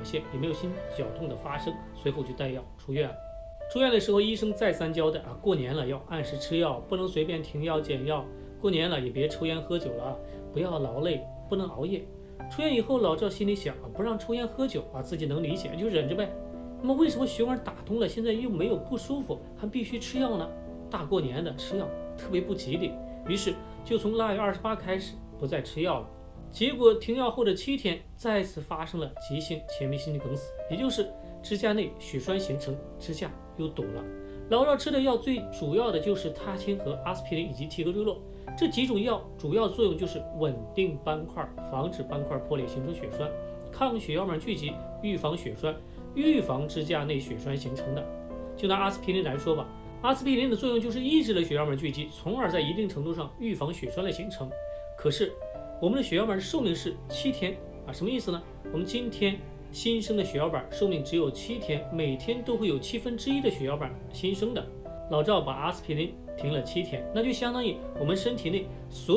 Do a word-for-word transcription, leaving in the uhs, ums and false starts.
现，也没有心绞痛的发生，随后就带药出院了。出院的时候，医生再三交代啊，过年了要按时吃药，不能随便停药减药。过年了也别抽烟喝酒了，不要劳累，不能熬夜。出院以后，老赵心里想啊，不让抽烟喝酒啊，自己能理解，就忍着呗。那么为什么血管打通了，现在又没有不舒服，还必须吃药呢？大过年的吃药特别不吉利，于是就从腊月二十八开始不再吃药了。结果停药后的七天，再次发生了急性前列腺梗死，也就是支架内血栓形成，支架又堵了。老赵吃的药最主要的就是他汀和阿司匹林以及替格瑞洛，这几种药主要作用就是稳定斑块，防止斑块破裂形成血栓，抗血小板聚集，预防血栓，预防支架内血栓形成的。就拿阿司匹林来说吧，阿司匹林的作用就是抑制了血小板聚集，从而在一定程度上预防血栓的形成。可是我们的血小板寿命是七天啊，什么意思呢？我们今天新生的血小板寿命只有七天，每天都会有七分之一的血小板新生的。老赵把阿司匹林停了七天，那就相当于我们身体内所